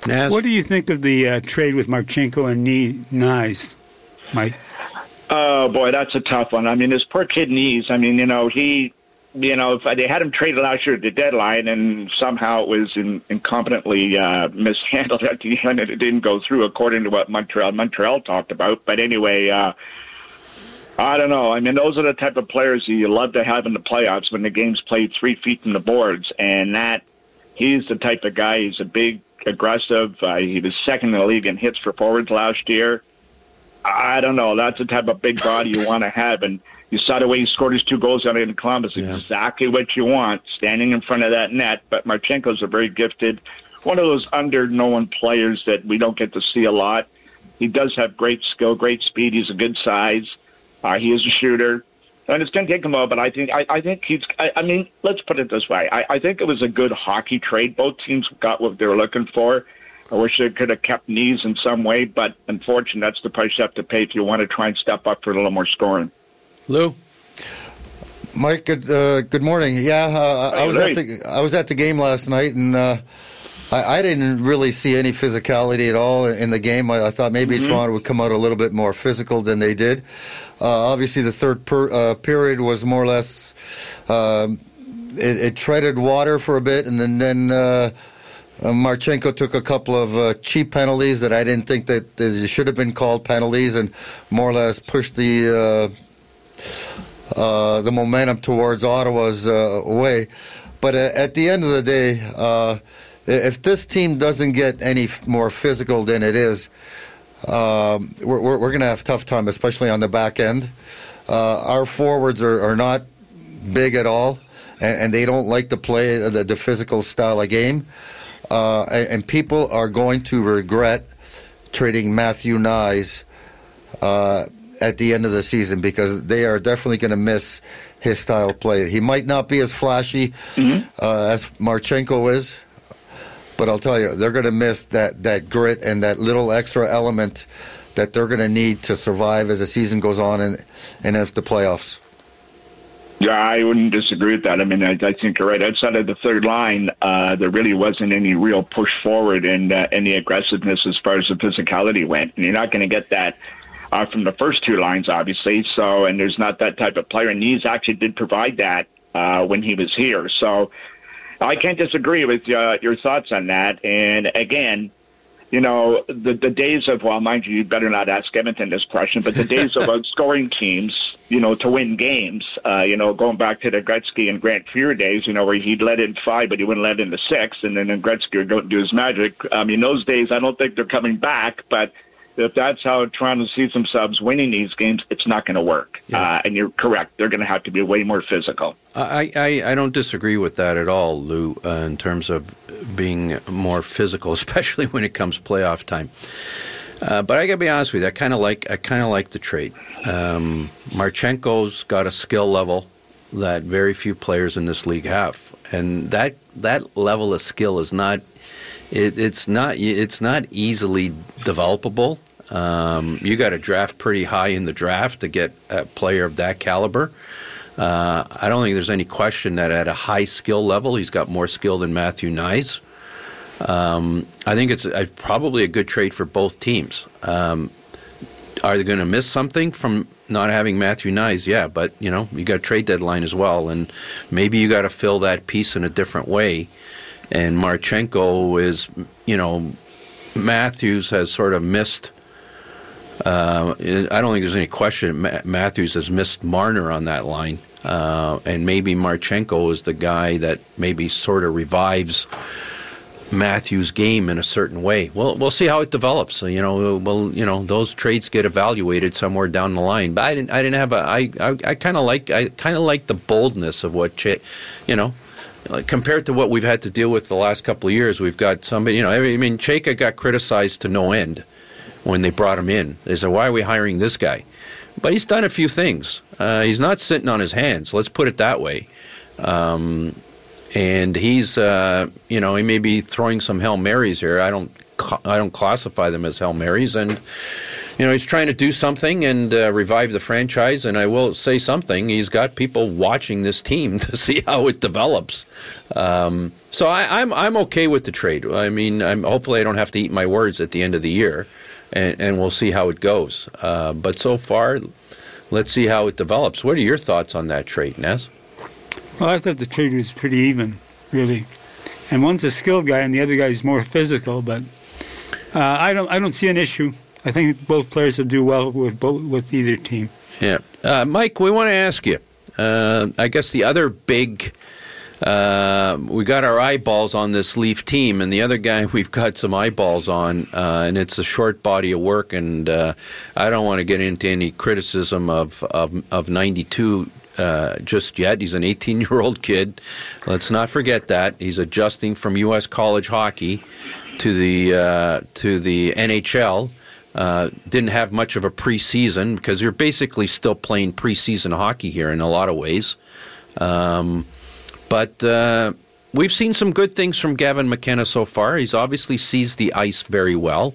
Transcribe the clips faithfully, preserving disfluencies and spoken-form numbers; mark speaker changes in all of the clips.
Speaker 1: Naz?
Speaker 2: What do you think of the uh, trade with Marchenko and Nyes, Mike?
Speaker 3: Oh, boy, that's a tough one. I mean, this poor kid Nyes, I mean, you know, he, you know, if they had him traded last year at the deadline and somehow it was in, incompetently uh, mishandled at the end and it didn't go through according to what Montreal, Montreal talked about. But anyway, uh, I don't know. I mean, those are the type of players you love to have in the playoffs when the game's played three feet from the boards. And that, he's the type of guy, he's a big, aggressive. Uh, he was second in the league in hits for forwards last year. I don't know. That's the type of big body you want to have. And you saw the way he scored his two goals out in Columbus. Yeah. Exactly what you want, standing in front of that net. But Marchenko's a very gifted, one of those under-known players that we don't get to see a lot. He does have great skill, great speed. He's a good size. Uh, he is a shooter. And it's going to take him a while, but I think I, I think he's. I, I mean, let's put it this way: I, I think it was a good hockey trade. Both teams got what they were looking for. I wish they could have kept Nyes in some way, but unfortunately, that's the price you have to pay if you want to try and step up for a little more scoring.
Speaker 1: Lou,
Speaker 4: Mike, good uh, good morning. Yeah, uh, I was at the I was at the game last night, and uh, I, I didn't really see any physicality at all in the game. I, I thought maybe mm-hmm. Toronto would come out a little bit more physical than they did. Uh, obviously, the third per, uh, period was more or less um, it, it treaded water for a bit, and then then uh, uh, Marchenko took a couple of uh, cheap penalties that I didn't think that, that should have been called penalties, and more or less pushed the uh, uh, the momentum towards Ottawa's uh, way. But uh, at the end of the day, uh, if this team doesn't get any f- more physical than it is, Um, we're we're, we're going to have a tough time, especially on the back end. Uh, our forwards are, are not big at all, and, and they don't like to play the, the physical style of game. Uh, and, and people are going to regret trading Matthew Nyes uh, at the end of the season, because they are definitely going to miss his style of play. He might not be as flashy mm-hmm. uh, as Marchenko is, but I'll tell you, they're going to miss that, that grit and that little extra element that they're going to need to survive as the season goes on and, and if the playoffs.
Speaker 3: Yeah, I wouldn't disagree with that. I mean, I, I think you're right. Outside of the third line, uh, there really wasn't any real push forward and uh, any aggressiveness as far as the physicality went. And you're not going to get that uh, from the first two lines, obviously. So, and there's not that type of player. And Nyes actually did provide that uh, when he was here. So, I can't disagree with uh, your thoughts on that. And again, you know, the the days of, well, mind you, you better not ask Edmonton this question, but the days of outscoring teams, you know, to win games, uh, you know, going back to the Gretzky and Grant Fuhr days, you know, where he'd let in five, but he wouldn't let in the six, and then Gretzky would go and do his magic. I mean, those days, I don't think they're coming back, but if that's how Toronto sees themselves winning these games, it's not going to work. Yeah. Uh, and you're correct. They're going to have to be way more physical.
Speaker 1: I, I, I don't disagree with that at all, Lou, uh, in terms of being more physical, especially when it comes playoff time. Uh, but I got to be honest with you, I kind of like I kind of like the trade. Um, Marchenko's got a skill level that very few players in this league have, and that that level of skill is not it, it's not it's not easily developable. Um, you got to draft pretty high in the draft to get a player of that caliber. Uh, I don't think there's any question that at a high skill level, he's got more skill than Matthew Nyes. Um, I think it's a, probably a good trade for both teams. Um, are they going to miss something from not having Matthew Nyes? Yeah, but you know you got a trade deadline as well, and maybe you got to fill that piece in a different way. And Marchenko is, you know, Matthews has sort of missed. Uh, I don't think there's any question Matthews has missed Marner on that line. Uh, and maybe Marchenko is the guy that maybe sort of revives Matthews' game in a certain way. Well, we'll see how it develops. So, you know, well, you know, those trades get evaluated somewhere down the line. But I didn't. I didn't have a. I. I, I kind of like. I kind of like the boldness of what, Ch- you know. Compared to what we've had to deal with the last couple of years, we've got somebody. You know, I mean, Chayka got criticized to no end when they brought him in. They said, why are we hiring this guy? But he's done a few things. Uh, he's not sitting on his hands, let's put it that way. Um, and he's, uh, you know, he may be throwing some Hail Marys here. I don't I don't classify them as Hail Marys. And, you know, he's trying to do something and uh, revive the franchise. And I will say something: he's got people watching this team to see how it develops. Um, so I, I'm I'm okay with the trade. I mean, I'm, hopefully I don't have to eat my words at the end of the year, and, and we'll see how it goes. Uh, but so far, let's see how it develops. What are your thoughts on that trade, Nez?
Speaker 2: Well, I thought the trade was pretty even, really. And one's a skilled guy, and the other guy's more physical. But uh, I don't I don't see an issue. I think both players will do well with both, with either team.
Speaker 1: Yeah, uh, Mike, we want to ask you. Uh, I guess the other big. Uh, we got our eyeballs on this Leaf team, and the other guy we've got some eyeballs on, uh, and it's a short body of work. And uh, I don't want to get into any criticism of of, of ninety-two uh, just yet. He's an eighteen-year-old kid. Let's not forget that he's adjusting from U S college hockey to the uh, to the N H L. Uh, didn't have much of a preseason because you're basically still playing preseason hockey here in a lot of ways. Um, But uh, we've seen some good things from Gavin McKenna so far. He's obviously sees the ice very well.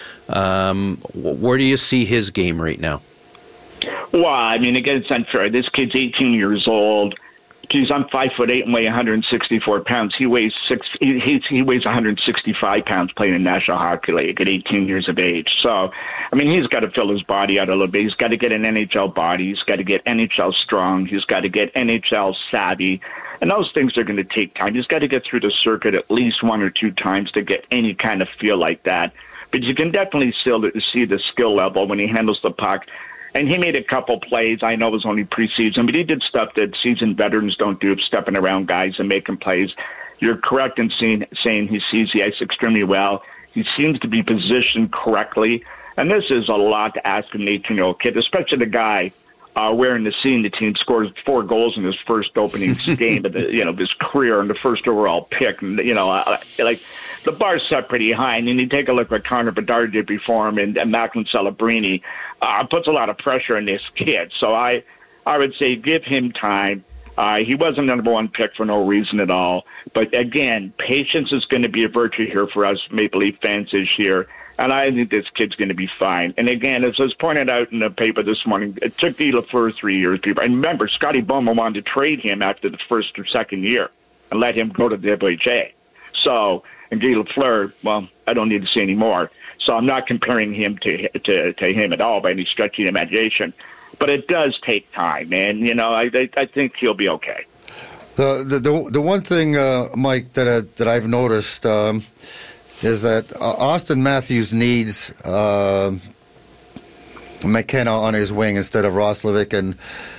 Speaker 1: Um, where do you see his game right now?
Speaker 3: Well, I mean, again, it's unfair. This kid's eighteen years old. Geez, I'm five foot eight and weigh one hundred sixty-four pounds. He weighs six. He, he weighs one hundred sixty-five pounds playing in National Hockey League at eighteen years of age. So, I mean, he's got to fill his body out a little bit. He's got to get an N H L body. He's got to get N H L strong. He's got to get N H L savvy. And those things are going to take time. He's got to get through the circuit at least one or two times to get any kind of feel like that. But you can definitely still see the skill level when he handles the puck. And he made a couple plays. I know it was only preseason, but he did stuff that seasoned veterans don't do, stepping around guys and making plays. You're correct in seeing, saying he sees the ice extremely well. He seems to be positioned correctly. And this is a lot to ask an eighteen-year-old kid, especially the guy uh, wearing the C in the team, scores four goals in his first opening game of the, you know, of his career and the first overall pick. And, you know, uh, like the bar's set pretty high. And then you take a look what Connor Bedard did before him and, and Macklin Celebrini. Uh, puts a lot of pressure on this kid. So I, I would say give him time. Uh, he wasn't the number one pick for no reason at all. But, again, patience is going to be a virtue here for us Maple Leaf fans this year. And I think this kid's going to be fine. And, again, as was pointed out in the paper this morning, it took Guy Lafleur three years. People. And remember, Scotty Bowman wanted to trade him after the first or second year and let him go to the W H A. So, and Guy Lafleur, well, I don't need to say any more. So I'm not comparing him to, to to him at all by any stretch of the imagination. But it does take time, and, you know, I I think he'll be okay.
Speaker 4: The the the, the one thing, uh, Mike, that, uh, that I've noticed um, is that uh, Austin Matthews needs uh, McKenna on his wing instead of Roslovic and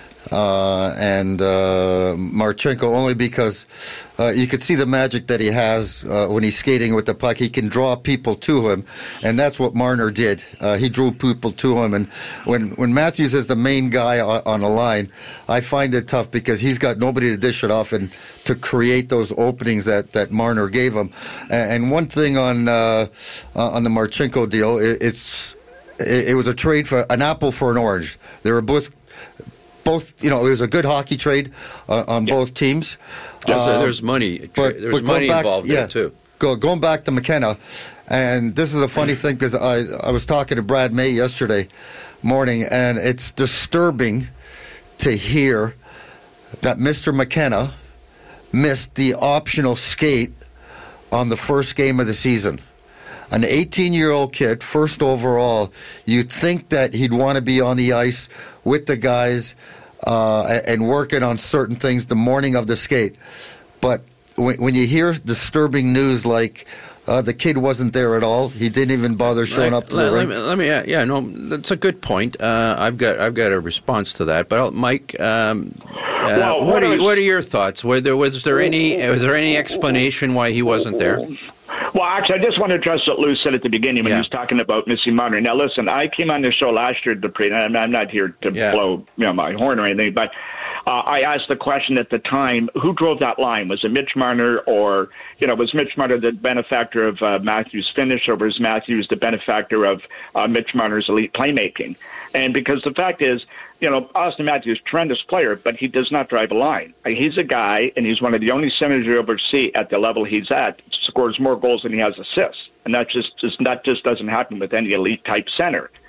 Speaker 4: uh, and uh, Marchenko, only because uh, you could see the magic that he has uh, when he's skating with the puck. He can draw people to him, and that's what Marner did. Uh, he drew people to him, and when, when Matthews is the main guy on, on the line, I find it tough because he's got nobody to dish it off and to create those openings that, that Marner gave him. And, and one thing on uh, on the Marchenko deal, it, it's it, it was a trade for an apple for an orange. They were both. Both, you know, it was a good hockey trade uh, on
Speaker 3: yeah.
Speaker 4: both teams.
Speaker 1: There's,
Speaker 4: uh,
Speaker 1: there's money.
Speaker 4: but,
Speaker 1: There's
Speaker 4: but
Speaker 1: money
Speaker 4: back,
Speaker 1: involved
Speaker 4: yeah,
Speaker 1: there too.
Speaker 4: Go, going back to McKenna, and this is a funny thing because I I was talking to Brad May yesterday morning, and it's disturbing to hear that Mister McKenna missed the optional skate on the first game of the season. An eighteen-year-old kid, first overall, you'd think that he'd want to be on the ice with the guys uh, and working on certain things the morning of the skate. But when, when you hear disturbing news like uh, the kid wasn't there at all, he didn't even bother showing
Speaker 1: let,
Speaker 4: up to
Speaker 1: let,
Speaker 4: the
Speaker 1: let
Speaker 4: ring.
Speaker 1: me, let me, yeah, no, that's a good point. Uh, I've got, I've got a response to that. But I'll, Mike, um, uh,
Speaker 3: well,
Speaker 1: what,
Speaker 3: what
Speaker 1: are,
Speaker 3: was,
Speaker 1: what are your thoughts? Was there, was there any, was there any explanation why he wasn't there?
Speaker 3: Well, actually, I just want to address what Lou said at the beginning when
Speaker 1: yeah.
Speaker 3: he was talking about Missy Marner. Now, listen, I came on the show last year to pre, and I'm not here to
Speaker 1: yeah.
Speaker 3: blow you know, my horn or anything, but uh, I asked the question at the time, who drove that line? Was it Mitch Marner, or, you know, was Mitch Marner the benefactor of uh, Matthews' finish, or was Matthews the benefactor of uh, Mitch Marner's elite playmaking? And because the fact is, you know, Austin Matthews is a tremendous player, but he does not drive a line. He's a guy, and he's one of the only centers you ever see at the level he's at, scores more goals than he has assists. And that just, just that just doesn't happen with any elite-type center.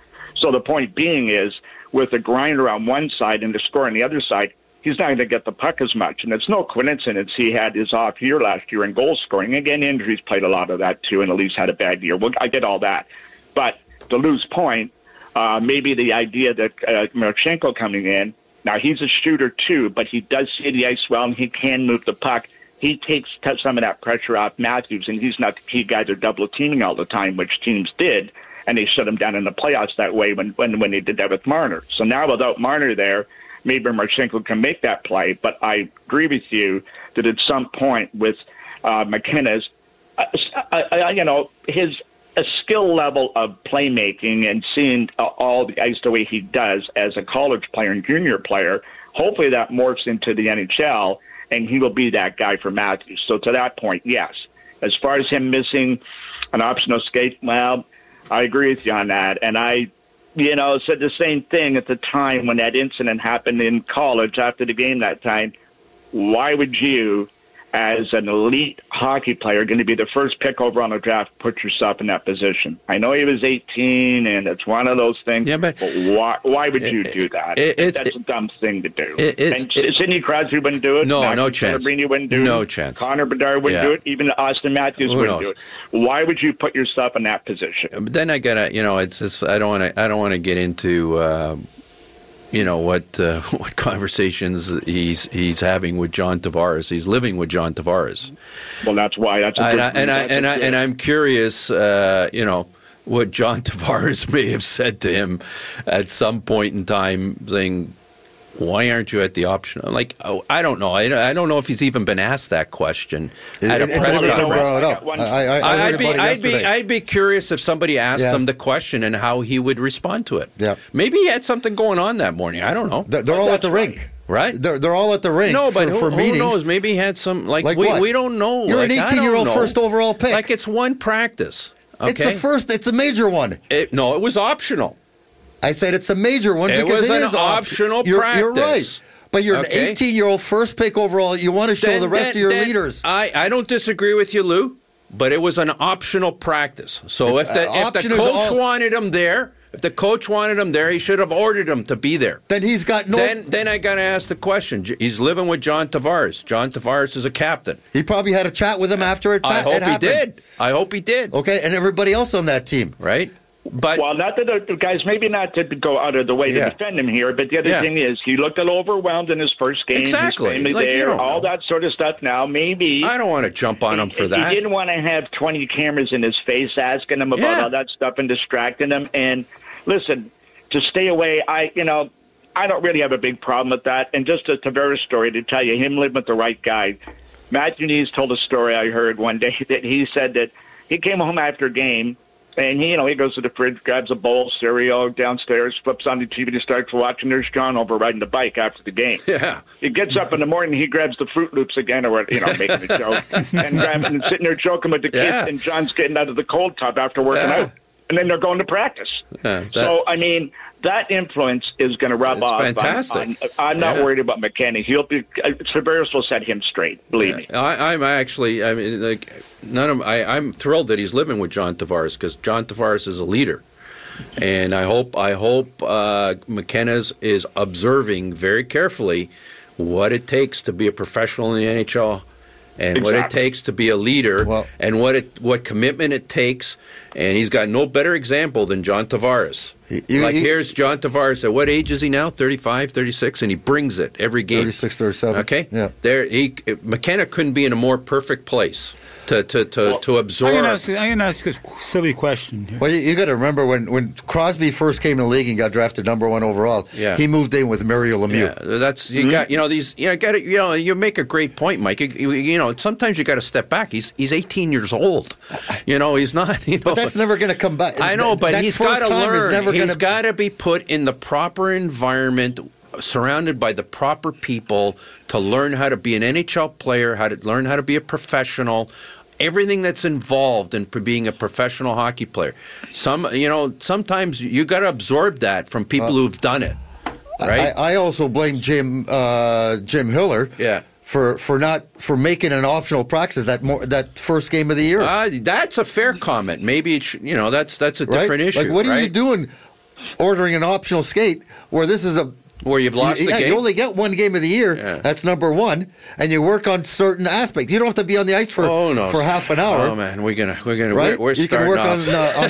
Speaker 3: So the point being is, with a grinder on one side and the score on the other side, he's not going to get the puck as much. And it's no coincidence he had his off year last year in goal scoring. Again, injuries played a lot of that too, and Elise had a bad year. Well, I get all that. But to Lou's point, uh, maybe the idea that uh, Marchenko coming in, now he's a shooter too, but he does see the ice well and he can move the puck. He takes some of that pressure off Matthews, and he's not the key guy. They're double teaming all the time, which teams did, and they shut him down in the playoffs that way when, when, when they did that with Marner. So now without Marner there, maybe Marchenko can make that play. But I agree with you that at some point with uh, McKenna's, uh, uh, you know, his a skill level of playmaking and seeing uh, all the ice the way he does as a college player and junior player, hopefully that morphs into the N H L, and he will be that guy for Matthews. So to that point, yes. As far as him missing an optional skate, well, I agree with you on that. And I, you know, said the same thing at the time when that incident happened in college after the game that time. Why would you, as an elite hockey player, going to be the first pick over on the draft, put yourself in that position? I know he was eighteen, and it's one of those things,
Speaker 1: yeah, but,
Speaker 3: but why, why would
Speaker 1: it,
Speaker 3: you do that?
Speaker 1: It,
Speaker 3: That's
Speaker 1: it,
Speaker 3: a dumb thing to do.
Speaker 1: It,
Speaker 3: and it, Sidney Crosby wouldn't do it.
Speaker 1: No,
Speaker 3: Max
Speaker 1: no chance.
Speaker 3: Pellegrini wouldn't do
Speaker 1: no
Speaker 3: it.
Speaker 1: chance.
Speaker 3: Connor Bedard wouldn't
Speaker 1: yeah.
Speaker 3: do it. Even Austin Matthews
Speaker 1: Who
Speaker 3: wouldn't
Speaker 1: knows?
Speaker 3: do it. Why would you put yourself in that position?
Speaker 1: But then I gotta, you know, it's just, I don't want to, I don't want to get into, uh, you know, what uh, what conversations he's he's having with John Tavares. He's living with John Tavares.
Speaker 3: Well, that's why. That's a
Speaker 1: and
Speaker 3: good,
Speaker 1: I, and I
Speaker 3: that's
Speaker 1: and I
Speaker 3: good.
Speaker 1: and I'm curious, uh, you know, what John Tavares may have said to him at some point in time, saying, "Why aren't you at the option?" I'm like, oh, I don't know. I, I don't know if he's even been asked that question
Speaker 4: It,
Speaker 1: at a
Speaker 4: it's
Speaker 1: press
Speaker 4: never been
Speaker 1: conference.
Speaker 4: brought up. I, I, I
Speaker 1: I'd
Speaker 4: heard
Speaker 1: be,
Speaker 4: about it
Speaker 1: I'd be,
Speaker 4: yesterday.
Speaker 1: I'd be curious if somebody asked
Speaker 4: Yeah.
Speaker 1: him the question and how he would respond to it.
Speaker 4: Yeah.
Speaker 1: Maybe he had something going on that morning. I don't know.
Speaker 4: They're, they're all at the rink.
Speaker 1: Right?
Speaker 4: They're, they're all at the rink.
Speaker 1: No, but
Speaker 4: for,
Speaker 1: who,
Speaker 4: for
Speaker 1: who
Speaker 4: meetings.
Speaker 1: knows? Maybe he had some, like,
Speaker 4: Like
Speaker 1: we,
Speaker 4: what?
Speaker 1: we don't know.
Speaker 4: You're
Speaker 1: like,
Speaker 4: an
Speaker 1: I don't
Speaker 4: eighteen-year-old
Speaker 1: know.
Speaker 4: first overall pick.
Speaker 1: Like, it's one practice. Okay?
Speaker 4: It's the first. It's a major one.
Speaker 1: It, no, it was optional.
Speaker 4: I said it's a major one
Speaker 1: It
Speaker 4: because
Speaker 1: was
Speaker 4: it
Speaker 1: an
Speaker 4: is op-
Speaker 1: optional
Speaker 4: you're,
Speaker 1: practice.
Speaker 4: You're right. But you're
Speaker 1: Okay.
Speaker 4: an eighteen-year-old first pick overall. You want to show
Speaker 1: Then-
Speaker 4: the rest
Speaker 1: then-
Speaker 4: of your
Speaker 1: then
Speaker 4: leaders.
Speaker 1: I, I don't disagree with you, Lou, but it was an optional practice. So
Speaker 4: It's,
Speaker 1: if the,
Speaker 4: uh,
Speaker 1: if the
Speaker 4: option is
Speaker 1: coach
Speaker 4: all-
Speaker 1: wanted him there, if the coach wanted him there, he should have ordered him to be there.
Speaker 4: Then he's got no.
Speaker 1: Then, then I got to ask the question. J- He's living with John Tavares. John Tavares is a captain.
Speaker 4: he probably had a chat with him after it.
Speaker 1: I
Speaker 4: fa-
Speaker 1: hope
Speaker 4: it
Speaker 1: he
Speaker 4: happened.
Speaker 1: did. I hope he did.
Speaker 4: Okay, and everybody else on that team.
Speaker 1: Right? But
Speaker 3: Well, not that the, the guys, maybe not to go out of the way
Speaker 1: Yeah.
Speaker 3: to defend him here, but the other
Speaker 1: Yeah.
Speaker 3: thing is he looked a little overwhelmed in his first game.
Speaker 1: Exactly.
Speaker 3: His family
Speaker 1: Like, you
Speaker 3: there,
Speaker 1: don't
Speaker 3: all
Speaker 1: know.
Speaker 3: that sort of stuff. Now, maybe
Speaker 1: I don't want to jump on him for
Speaker 3: he,
Speaker 1: that.
Speaker 3: He didn't want to have twenty cameras in his face asking him about
Speaker 1: Yeah.
Speaker 3: all that stuff and distracting him. And listen, to stay away, I you know, I don't really have a big problem with that. And just a Tavares story to tell you, him living with the right guy. Matt Diniz told a story I heard one day that he said that he came home after a game. And he, you know, he goes to the fridge, grabs a bowl of cereal downstairs, flips on the T V, and starts watching. There's John over riding the bike after the game.
Speaker 1: Yeah.
Speaker 3: He gets up in the morning, he grabs the Fruit Loops again, or you know, making a joke, and grabbing and sitting there joking with the kids.
Speaker 1: Yeah.
Speaker 3: And John's getting out of the cold tub after working
Speaker 1: Yeah.
Speaker 3: out, and then they're going to practice.
Speaker 1: Yeah, that-
Speaker 3: so I mean, that influence is going to rub
Speaker 1: It's
Speaker 3: off.
Speaker 1: fantastic.
Speaker 3: I'm, I'm, I'm not
Speaker 1: Yeah.
Speaker 3: worried about McKenna. He'll be. Uh, Tavares will set him straight. Believe me.
Speaker 1: I, I'm actually, I mean, like, none of, I, I'm thrilled that he's living with John Tavares because John Tavares is a leader, and I hope, I hope uh, McKenna's is observing very carefully what it takes to be a professional in the N H L, and what it
Speaker 3: Exactly.
Speaker 1: takes to be a leader,
Speaker 4: Well-
Speaker 1: and what it, what commitment it takes, and he's got no better example than John Tavares.
Speaker 4: You- you-
Speaker 1: like
Speaker 4: you-
Speaker 1: here's John Tavares. At what age is he now? thirty-five, thirty-six, and he brings it every game.
Speaker 4: thirty-six, thirty-seven.
Speaker 1: Okay.
Speaker 4: Yeah.
Speaker 1: There, he McKenna couldn't be in a more perfect place to to to,
Speaker 3: Well,
Speaker 1: to absorb.
Speaker 2: I'm going to ask, I'm gonna ask a silly question here.
Speaker 4: Well, you, you got to remember when, when Crosby first came in the league and got drafted number one overall.
Speaker 1: Yeah.
Speaker 4: He moved in with Mario Lemieux.
Speaker 1: Yeah, that's you got. You know these. You know, got to, You know, you make a great point, Mike. You, you, you know, sometimes you got to step back. He's he's eighteen years old. You know, he's not. You know,
Speaker 4: But that's never going to come back.
Speaker 1: I know, but
Speaker 4: That
Speaker 1: he's
Speaker 4: first
Speaker 1: got to
Speaker 4: time is
Speaker 1: learn.
Speaker 4: never
Speaker 1: He's
Speaker 4: gonna-
Speaker 1: got to be put in the proper environment, surrounded by the proper people to learn how to be an N H L player, how to learn how to be a professional. Everything that's involved in p- being a professional hockey player. Some, you know, sometimes you got to absorb that from people
Speaker 4: Uh,
Speaker 1: who've done it, right?
Speaker 4: I, I also blame Jim uh, Jim Hiller.
Speaker 1: Yeah.
Speaker 4: For, for not for making an optional practice that more that first game of the year.
Speaker 1: Uh, that's a fair comment. Maybe it should, you know that's that's a
Speaker 4: right?
Speaker 1: different issue.
Speaker 4: Like, what are you
Speaker 1: right?
Speaker 4: doing? ordering an optional skate where this is a
Speaker 1: Where you've lost
Speaker 4: you,
Speaker 1: the
Speaker 4: yeah,
Speaker 1: game?
Speaker 4: you only get one game of the year.
Speaker 1: Yeah.
Speaker 4: That's number one, and you work on certain aspects. You don't have to be on the ice for
Speaker 1: Oh, no.
Speaker 4: for half an hour.
Speaker 1: Oh man, we're gonna we're gonna
Speaker 4: Right?
Speaker 1: we're, we're
Speaker 4: you can
Speaker 1: starting
Speaker 4: work
Speaker 1: off.
Speaker 4: on uh, on